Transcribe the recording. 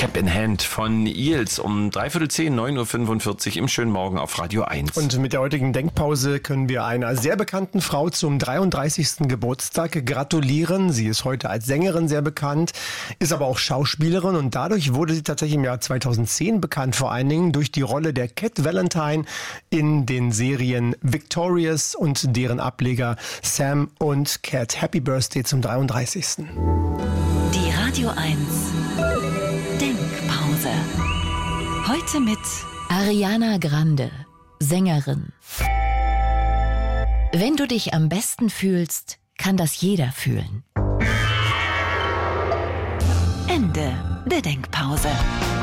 Cap in Hand von Eels um 9:45 9:45 Uhr im schönen Morgen auf Radio 1. Und mit der heutigen Denkpause können wir einer sehr bekannten Frau zum 33. Geburtstag gratulieren. Sie ist heute als Sängerin sehr bekannt, ist aber auch Schauspielerin und dadurch wurde sie tatsächlich im Jahr 2010 bekannt, vor allen Dingen durch die Rolle der Cat Valentine in den Serien Victorious und deren Ableger Sam und Cat. Happy Birthday zum 33. Die Radio 1 Denkpause. Heute mit Ariana Grande, Sängerin. Wenn du dich am besten fühlst, kann das jeder fühlen. Ende der Denkpause.